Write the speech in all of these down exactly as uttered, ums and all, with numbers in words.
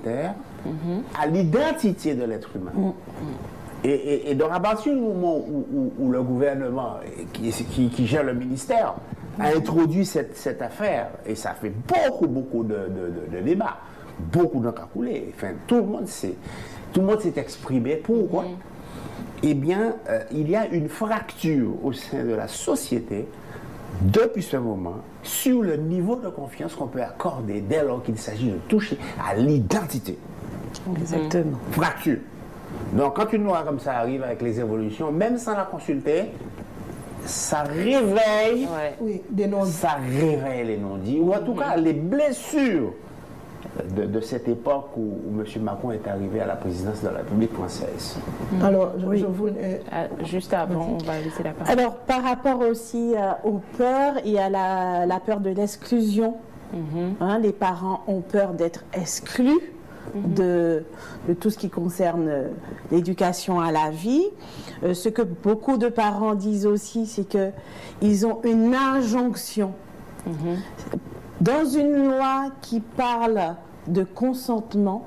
élémentaire mm-hmm. à l'identité de l'être humain. Mm-hmm. Et, et, et donc, à partir du moment où, où, où le gouvernement qui, qui, qui gère le ministère a introduit cette, cette affaire, et ça fait beaucoup, beaucoup de, de, de, de débats, beaucoup d'encacoulés, enfin, tout le monde s'est, tout le monde s'est exprimé. Pourquoi? Mm-hmm. Eh bien, euh, il y a une fracture au sein de la société depuis ce moment sur le niveau de confiance qu'on peut accorder dès lors qu'il s'agit de toucher à l'identité. Exactement. Fracture. Donc, quand une loi comme ça arrive avec les évolutions, même sans la consulter, ça réveille, ouais. oui, des non-dits. Ça réveille les non-dits, ou en tout cas les blessures de, de cette époque où, où M. Macron est arrivé à la présidence de la République française. Alors, je, oui. je voulais... Euh, juste avant, on va laisser la parole. Alors, par rapport aussi euh, aux peurs, il y a la, la peur de l'exclusion. Mm-hmm. Hein, les parents ont peur d'être exclus mm-hmm. de, de tout ce qui concerne l'éducation à la vie. Euh, ce que beaucoup de parents disent aussi, c'est qu'ils ont une injonction. Mm-hmm. Dans une loi qui parle de consentement,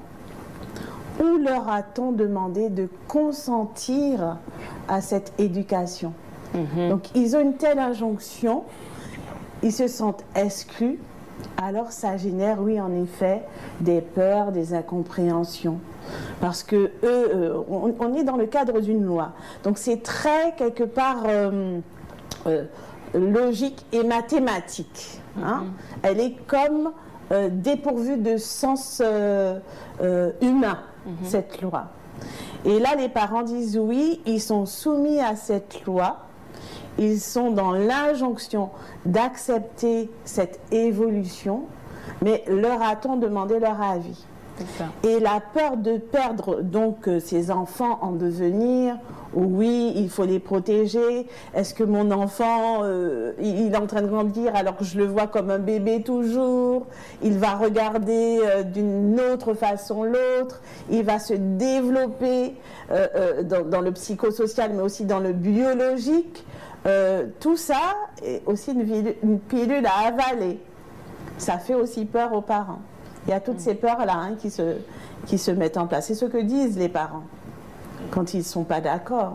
où leur a-t-on demandé de consentir à cette éducation? Mm-hmm. Donc, ils ont une telle injonction, ils se sentent exclus, alors ça génère, oui, en effet, des peurs, des incompréhensions. Parce que eux, euh, on, on est dans le cadre d'une loi. Donc, c'est très, quelque part, euh, euh, logique et mathématique. Hein? Mm-hmm. Elle est comme euh, dépourvue de sens euh, euh, humain, mm-hmm. cette loi. Et là, les parents disent oui, ils sont soumis à cette loi, ils sont dans l'injonction d'accepter cette évolution, mais leur a-t-on demandé leur avis? Et la peur de perdre donc ces enfants en devenir, oui, il faut les protéger. Est-ce que mon enfant, euh, il est en train de grandir alors que je le vois comme un bébé toujours? Il va regarder euh, d'une autre façon l'autre. Il va se développer euh, euh, dans, dans le psychosocial, mais aussi dans le biologique. Euh, tout ça est aussi une, une pilule à avaler. Ça fait aussi peur aux parents. Il y a toutes ces peurs-là hein, qui, se, qui se mettent en place. C'est ce que disent les parents quand ils ne sont pas d'accord.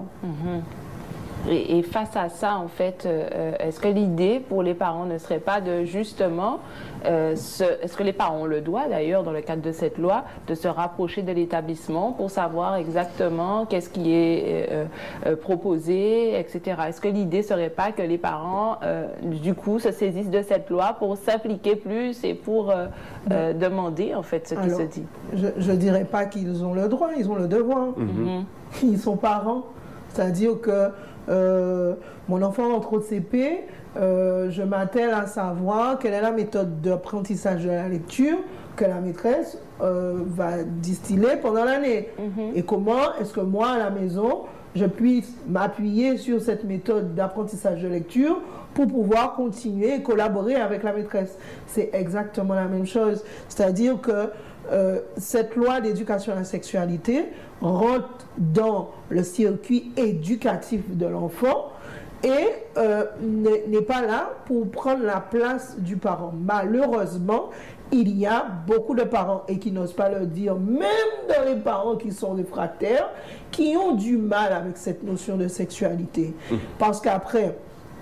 Mm-hmm. et, et face à ça, en fait, euh, est-ce que l'idée pour les parents ne serait pas de justement, euh, se, est-ce que les parents ont le droit d'ailleurs, dans le cadre de cette loi, de se rapprocher de l'établissement pour savoir exactement qu'est-ce qui est euh, euh, proposé, et cetera. Est-ce que l'idée ne serait pas que les parents, euh, du coup, se saisissent de cette loi pour s'impliquer plus et pour euh, euh, demander, en fait, ce Alors, qui se dit? Je ne dirais pas qu'ils ont le droit, ils ont le devoir. Mm-hmm. Ils sont parents. C'est-à-dire que euh, mon enfant entre au C P, euh, je m'attelle à savoir quelle est la méthode d'apprentissage de la lecture que la maîtresse euh, va distiller pendant l'année. Mm-hmm. Et comment est-ce que moi, à la maison, je puisse m'appuyer sur cette méthode d'apprentissage de lecture pour pouvoir continuer et collaborer avec la maîtresse. C'est exactement la même chose. C'est-à-dire que euh, cette loi d'éducation à la sexualité rentre dans le circuit éducatif de l'enfant et euh, n'est pas là pour prendre la place du parent. Malheureusement, il y a beaucoup de parents, et qui n'osent pas le dire, même dans les parents qui sont réfractaires, qui ont du mal avec cette notion de sexualité. Mmh. Parce qu'après,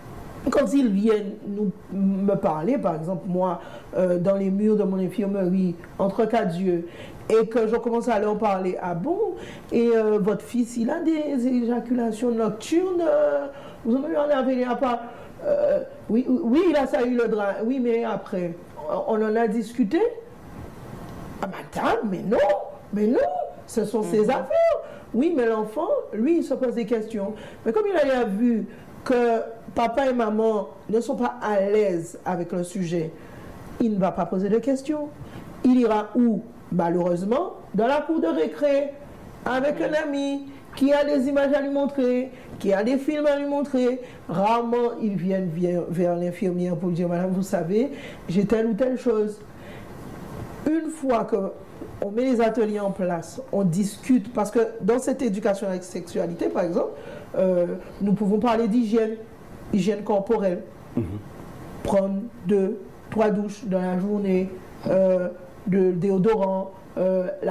quand ils viennent nous, me parler, par exemple, moi, euh, dans les murs de mon infirmerie, entre quatre yeux, et que je commence à leur parler, ah bon, et euh, votre fils, il a des éjaculations nocturnes, euh, vous en avez un pas euh, oui, oui, il a ça eu le drap, oui, mais après, on en a discuté. Ah, madame, mais non, mais non, ce sont ses mm-hmm. affaires. Oui, mais l'enfant, lui, il se pose des questions. Mais comme il a vu que papa et maman ne sont pas à l'aise avec le sujet, il ne va pas poser de questions. Il ira où? Malheureusement, dans la cour de récré, avec un ami qui a des images à lui montrer, qui a des films à lui montrer. Rarement, ils viennent vers, vers l'infirmière pour lui dire, madame, vous savez, j'ai telle ou telle chose. Une fois qu'on met les ateliers en place, on discute, parce que dans cette éducation à la sexualité, par exemple, euh, nous pouvons parler d'hygiène, hygiène corporelle. Mm-hmm. Prendre deux, trois douches dans la journée, euh, de déodorant, euh,